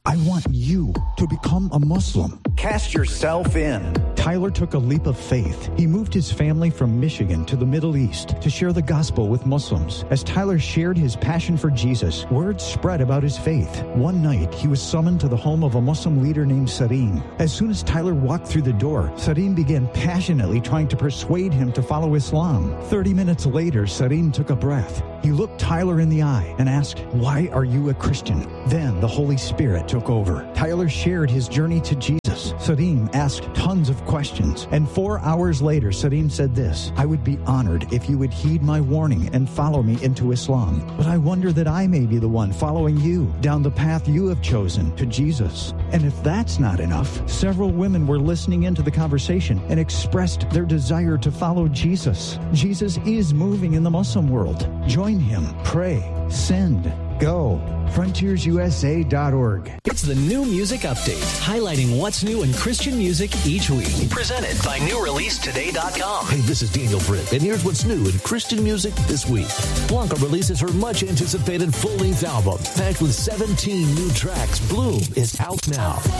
I want you to become a Muslim. Cast yourself in. Tyler took a leap of faith. He moved his family from Michigan to the Middle East to share the gospel with Muslims. As Tyler shared his passion for Jesus, word spread about his faith. One night, he was summoned to the home of a Muslim leader named Sadim. As soon as Tyler walked through the door, Sadim began passionately trying to persuade him to follow Islam. 30 minutes later, Sadim took a breath. He looked Tyler in the eye and asked, "Why are you a Christian?" Then the Holy Spirit took over. Tyler shared his journey to Jesus. Sadim asked tons of questions. And 4 hours later, Sadim said this, "I would be honored if you would heed my warning and follow me into Islam. But I wonder that I may be the one following you down the path you have chosen to Jesus." And if that's not enough, several women were listening into the conversation and expressed their desire to follow Jesus. Jesus is moving in the Muslim world. Join him. Pray. Send. Go. FrontiersUSA.org. It's the New Music Update, highlighting what's new in Christian music each week. Presented by NewReleaseToday.com. Hey, this is Daniel Britt, and here's what's new in Christian music this week. Blanca releases her much-anticipated full-length album, packed with 17 new tracks. Bloom is out now.